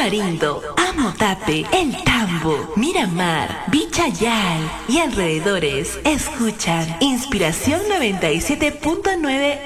Tamarindo, Amotape, El Tambo, Miramar, Vichayal y alrededores escuchan Inspiración 97.9